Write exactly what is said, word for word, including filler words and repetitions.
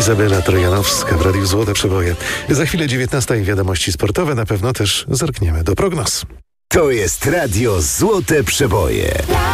Izabela Trojanowska w Radiu Złote Przeboje. Za chwilę dziewiętnasta i wiadomości sportowe. Na pewno też zerkniemy do prognoz. To jest Radio Złote Przeboje.